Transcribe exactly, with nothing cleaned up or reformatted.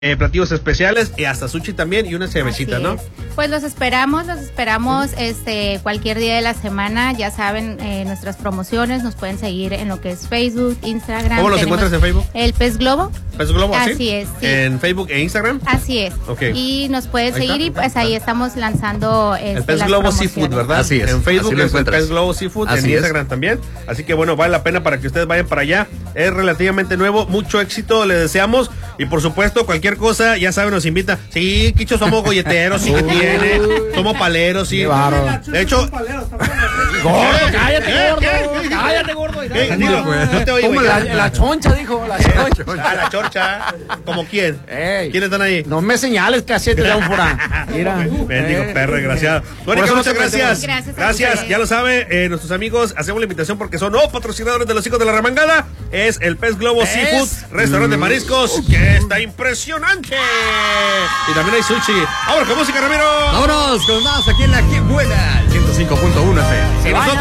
Eh, platillos especiales y hasta sushi también y una cervecita, ¿no? Pues los esperamos, los esperamos este cualquier día de la semana. Ya saben, eh, nuestras promociones nos pueden seguir en lo que es Facebook, Instagram. ¿Cómo los encuentras en Facebook? El Pez Globo. ¿Pez Globo? Así ¿sí? es. Sí. ¿En Facebook e Instagram? Así es. Okay. Y nos pueden Ahí seguir está. y pues ahí estamos lanzando este, el Pez las Globo promociones. Seafood, ¿verdad? Así es. En Facebook Así lo es el encuentras. Pez Globo Seafood, Así en es. Instagram también. Así que bueno, vale la pena para que ustedes vayan para allá. Es relativamente nuevo, mucho éxito le deseamos y por supuesto cualquier cosa, ya saben, nos invita. Sí, Quicho, somos golleteros, sí que tiene, somos paleros, sí. De hecho, Gordo, cállate, gordo. Cállate, gordo. Eh, digo, no te oigo, Como güey. la, la choncha, dijo. La choncha. a la chorcha, ¿como quién? Ey. ¿Quiénes están ahí? No me señales que así te da un fura. Mira. Bendigo, Eh. perro, desgraciado. Mónica, eso no muchas te gracias. Gracias a Gracias, ustedes. ya lo sabe, eh, nuestros amigos, hacemos la invitación porque son nuevos patrocinadores de los hijos de la remangada. Es el Pez Globo Seafood, restaurante de mariscos, que está impresionante. Y también hay sushi. Ahora con música, Ramiro. Vámonos con más aquí en la que buena ciento cinco punto uno F M. Y nosotros